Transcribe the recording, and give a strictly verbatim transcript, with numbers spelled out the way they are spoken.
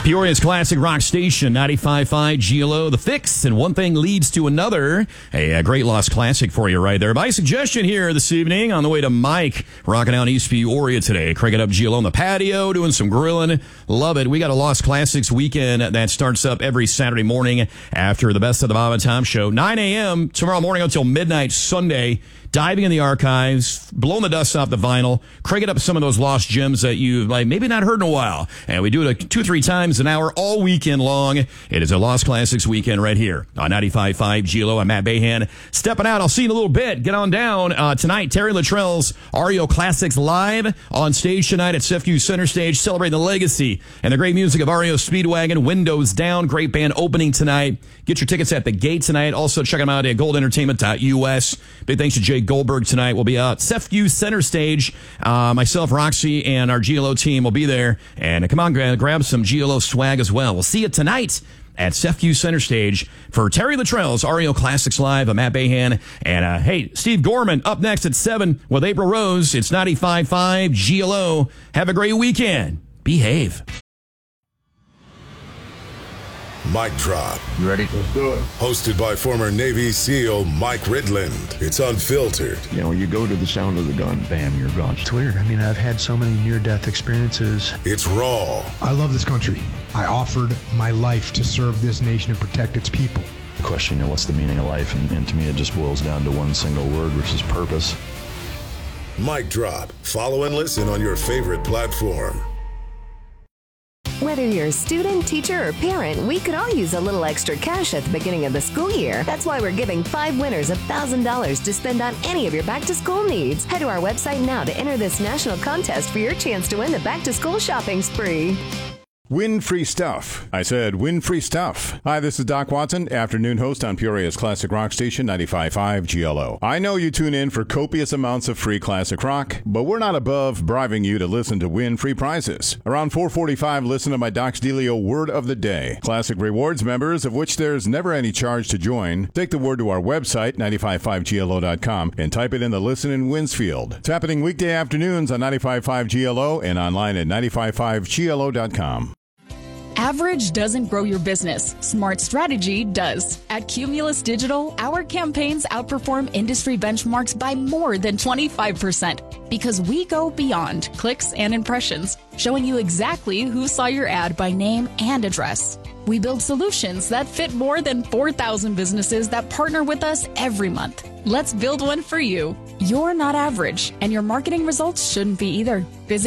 Peoria's classic rock station, ninety-five point five G L O, The Fix, and one thing leads to another. A, a great lost classic for you right there. My suggestion here this evening, on the way to Mike, rocking out East Peoria today, cranking up G L O on the patio, doing some grilling. Love it. We got a Lost Classics weekend that starts up every Saturday morning after the Best of the Bob and Tom show. nine a.m. tomorrow morning until midnight Sunday. Diving in the archives, blowing the dust off the vinyl, cranking up some of those lost gems that you've like, maybe not heard in a while. And we do it like two, three times an hour all weekend long. It is a Lost Classics weekend right here on ninety-five point five G L O. I'm Matt Bahan. Stepping out. I'll see you in a little bit. Get on down. Uh, tonight, Terry Luttrell's R E O Classics live on stage tonight at Sefview Center Stage, celebrating the legacy and the great music of R E O Speedwagon. Windows Down. Great band opening tonight. Get your tickets at the gate tonight. Also, check them out at gold entertainment dot U S. Big thanks to Jay Goldberg tonight. We'll be out Sefview Center Stage. Uh, myself, Roxy, and our G L O team will be there. And come on, grab, grab some G L O swag as well. We'll see you tonight at Sefview Center Stage for Terry Luttrell's R E O Classics Live. I'm Matt Bahan. And, uh, hey, Steve Gorman up next at seven with April Rose. It's ninety-five point five G L O. Have a great weekend. Behave. Mic Drop. You ready? Let's do it. Hosted by former Navy SEAL Mike Ridland. It's unfiltered. You know, you go to the sound of the gun, bam, you're gone. It's weird. I mean, I've had so many near-death experiences. It's raw. I love this country. I offered my life to serve this nation and protect its people. The question, you know, what's the meaning of life? And, and to me, it just boils down to one single word, which is purpose. Mic Drop. Follow and listen on your favorite platform. Whether you're a student, teacher, or parent, we could all use a little extra cash at the beginning of the school year. That's why we're giving five winners one thousand dollars to spend on any of your back-to-school needs. Head to our website now to enter this national contest for your chance to win the back-to-school shopping spree. Win free stuff. I said win free stuff. Hi, this is Doc Watson, afternoon host on Peoria's classic rock station, ninety-five point five G L O. I know you tune in for copious amounts of free classic rock, but we're not above bribing you to listen to win free prizes. Around four forty-five, listen to my Doc's Delio Word of the Day. Classic Rewards members, of which there's never any charge to join, take the word to our website, ninety-five point five G L O dot com, and type it in the Listen and Wins field. It's happening weekday afternoons on ninety-five point five G L O and online at ninety-five point five G L O dot com. Average doesn't grow your business. Smart strategy does. At Cumulus Digital, our campaigns outperform industry benchmarks by more than twenty-five percent because we go beyond clicks and impressions, showing you exactly who saw your ad by name and address. We build solutions that fit more than four thousand businesses that partner with us every month. Let's build one for you. You're not average, and your marketing results shouldn't be either. Visit